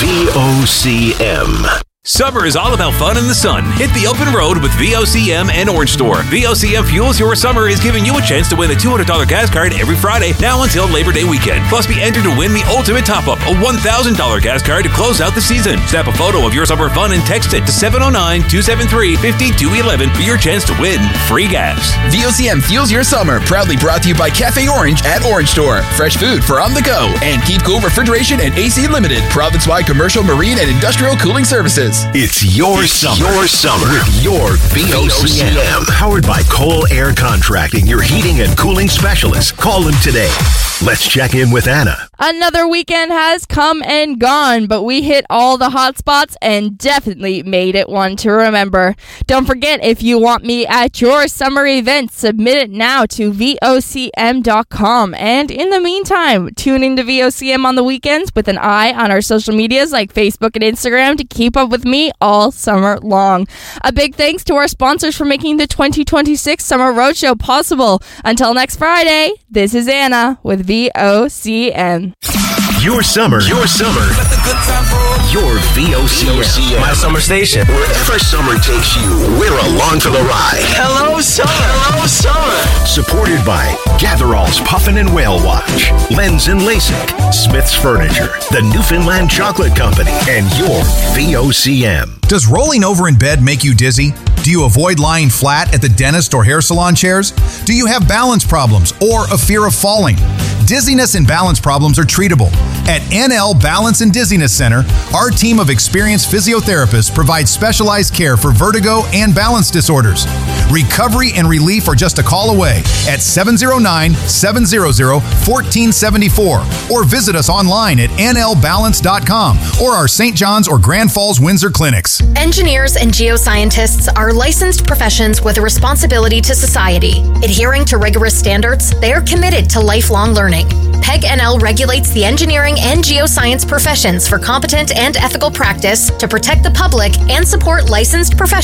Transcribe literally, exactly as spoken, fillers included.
V O C M. Summer is all about fun in the sun. Hit the open road with V O C M and Orange Store. V O C M Fuels Your Summer is giving you a chance to win a two hundred dollars gas card every Friday, now until Labor Day weekend. Plus, be entered to win the ultimate top-up, a one thousand dollars gas card to close out the season. Snap a photo of your summer fun and text it to seven oh nine, two seven three, five two one one for your chance to win free gas. V O C M Fuels Your Summer, proudly brought to you by Cafe Orange at Orange Store. Fresh food for on the go. And Keep Cool Refrigeration and A C Limited, province-wide commercial, marine, and industrial cooling services. It's your Your summer. Your summer with your V O C M. Powered by Cole Air Contracting, your heating and cooling specialist. Call them today. Let's check in with Anna. Another weekend has come and gone, but we hit all the hot spots and definitely made it one to remember. Don't forget, if you want me at your summer event, submit it now to V O C M dot com. And in the meantime, tune into V O C M on the weekends with an eye on our social medias like Facebook and Instagram to keep up with me all summer long. A big thanks to our sponsors for making the twenty twenty-six Summer Roadshow possible. Until next Friday, this is Anna with V O C M. Your summer. Your summer. Your V O C M. My summer station. Wherever summer takes you, we're along for the ride. Hello, summer. Hello, summer. Supported by Gatherall's Puffin and Whale Watch, Lens and LASIK, Smith's Furniture, the Newfoundland Chocolate Company, and your V O C M. Does rolling over in bed make you dizzy? Do you avoid lying flat at the dentist or hair salon chairs? Do you have balance problems or a fear of falling? Dizziness and balance problems are treatable. At N L Balance and Dizziness Center, our team of experienced physiotherapists provides specialized care for vertigo and balance disorders. Recovery and relief are just a call away at seven oh nine, seven hundred, one four seven four or visit us online at N L balance dot com or our Saint John's or Grand Falls Windsor clinics. Engineers and geoscientists are licensed professions with a responsibility to society. Adhering to rigorous standards, they are committed to lifelong learning. PEG N L regulates the engineering and geoscience professions for competent and ethical practice to protect the public and support licensed professionals